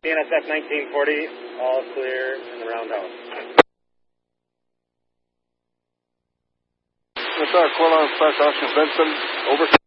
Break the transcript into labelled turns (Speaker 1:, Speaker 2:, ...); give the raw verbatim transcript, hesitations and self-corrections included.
Speaker 1: N S F nineteen forty, all clear in the roundhouse.
Speaker 2: Yes, sir. Core Line Flash Austin Benson, over.